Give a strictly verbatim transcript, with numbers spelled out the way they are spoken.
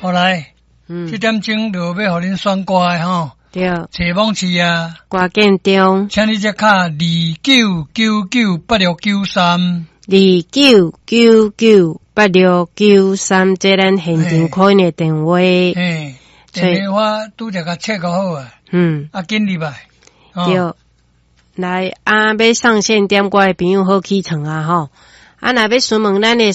后来， 嗯， 这点钟就要互恁选歌诶吼。 对， 找网市啊， 歌建中， 请你只卡二九九九八六九三， 二九九九八六九三，这咱现场可以的电话。 嘿，电话拄则甲切个好啊。 嗯， 啊，紧入来。 对，来啊，要上线点歌的朋友好起床啊吼！啊，若要询问咱的